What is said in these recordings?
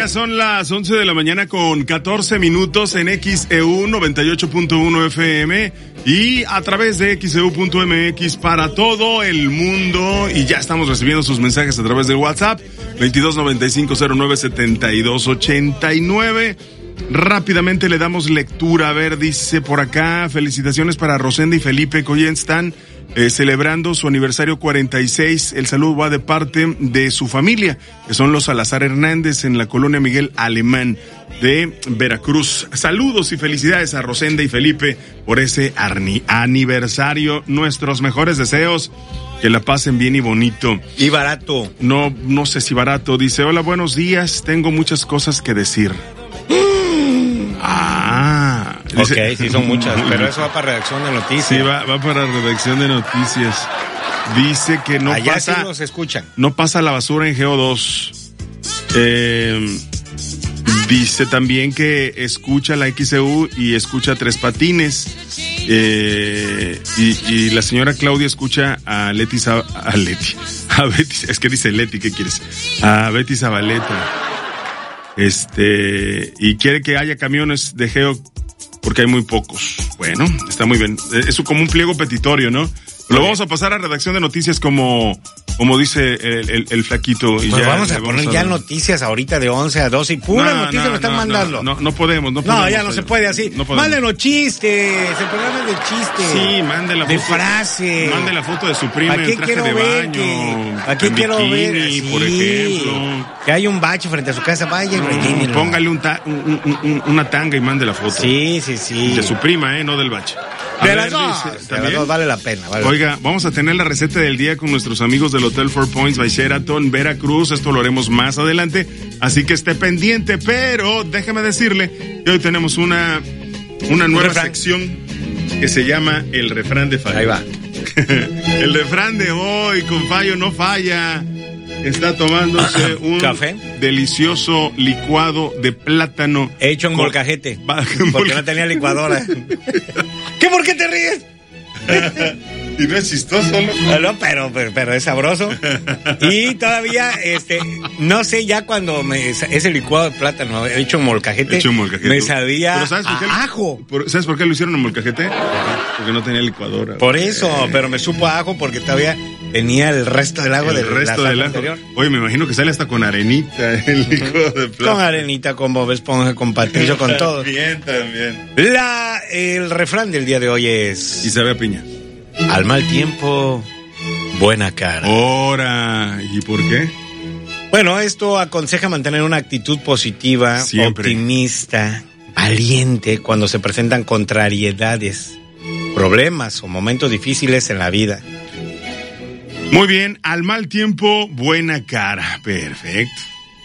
Ya son las 11 de la mañana con 14 minutos en XEU 98.1 FM y a través de XEU.mx para todo el mundo. Y ya estamos recibiendo sus mensajes a través del WhatsApp 2295097289. Rápidamente le damos lectura. A ver, dice por acá, felicitaciones para Rosenda y Felipe, que hoy están celebrando su aniversario 46. El saludo va de parte de su familia, que son los Salazar Hernández en la colonia Miguel Alemán de Veracruz. Saludos y felicidades a Rosenda y Felipe por ese aniversario. Nuestros mejores deseos, que la pasen bien y bonito. Y barato. No sé si barato. Dice, hola, buenos días, tengo muchas cosas que decir. Dice, ok, sí son muchas, pero eso va para redacción de noticias. Sí, va para redacción de noticias. Dice que no allá pasa... sí los escuchan. No pasa la basura en GO2. Dice también que escucha la XEU y escucha Tres Patines. Y la señora Claudia escucha a Betty, es que dice Leti, ¿qué quieres? A Betty Zabaleta. Y quiere que haya camiones de Geo porque hay muy pocos. Bueno, está muy bien. Es como un pliego petitorio, ¿no? Lo vamos a pasar a redacción de noticias como dice el flaquito. Y pues ya, vamos a poner ya noticias ahorita de 11 a 12 y puras noticias lo están mandando. No podemos. No, ya no se puede así. No mándenos chistes, el programa es de chistes. Sí, mande la foto. De frase. Mande la foto de su prima en traje de baño. Aquí quiero ver. Sí. Por ejemplo. Que hay un bache frente a su casa, vaya y rellénelo. Póngale una tanga y mande la foto. Sí. De su prima, no del bache. De las dos vale la pena. Oiga, vamos a tener la receta del día con nuestros amigos del Hotel Four Points by Sheraton, Veracruz. Esto lo haremos más adelante, así que esté pendiente. Pero déjeme decirle que hoy tenemos una nueva sección que se llama El Refrán de Fallo. Ahí va. El refrán de hoy, con Fallo no falla. Está tomándose un café delicioso licuado de plátano hecho en molcajete, porque no tenía licuadora. ¿Qué? ¿Por qué te ríes? Y no es chistoso, ¿no? No, pero es sabroso. Y todavía, no sé, ya cuando ese licuado de plátano hecho en molcajete, me sabía a ajo. ¿Sabes por qué lo hicieron en molcajete? Porque no tenía licuadora. Por eso, pero me supo a ajo porque todavía tenía el resto del agua del anterior. Oye, me imagino que sale hasta con arenita el licuado de plátano. Con arenita, con Bob Esponja, con Patricio, con todo. También. El refrán del día de hoy es... Y sabe a piña. Al mal tiempo, buena cara. Ora, ¿y por qué? Bueno, esto aconseja mantener una actitud positiva, siempre optimista, valiente cuando se presentan contrariedades, problemas o momentos difíciles en la vida. Muy bien, al mal tiempo, buena cara. Perfecto.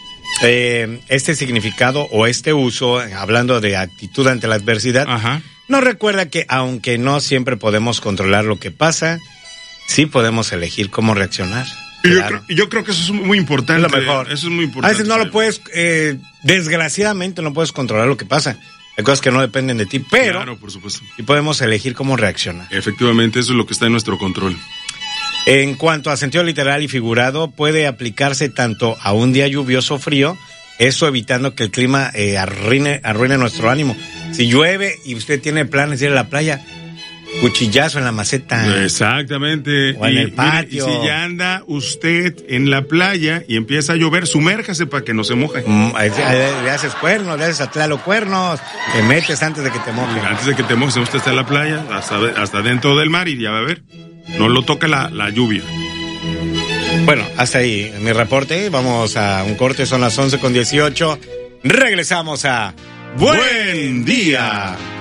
Este significado o este uso, hablando de actitud ante la adversidad, nos recuerda que aunque no siempre podemos controlar lo que pasa, sí podemos elegir cómo reaccionar. Claro. Yo creo que eso es muy importante. Es lo mejor. Eso es muy importante. A veces no lo puedes, desgraciadamente no puedes controlar lo que pasa. Hay cosas que no dependen de ti, pero claro, por supuesto. Sí podemos elegir cómo reaccionar. Efectivamente, eso es lo que está en nuestro control. En cuanto a sentido literal y figurado, puede aplicarse tanto a un día lluvioso o frío, eso evitando que el clima arruine nuestro ánimo. Si llueve y usted tiene planes de ir a la playa, cuchillazo en la maceta. Exactamente. O en el patio. Mire, y si ya anda usted en la playa y empieza a llover, sumérjase para que no se moje. Le haces cuernos, le haces a Tlalo cuernos, te metes antes de que te moje. Antes de que te moje, usted está en la playa, hasta dentro del mar y ya va a ver. No lo toca la lluvia. Bueno, hasta ahí mi reporte. Vamos a un corte, son las 11:18. Regresamos a Buen Día.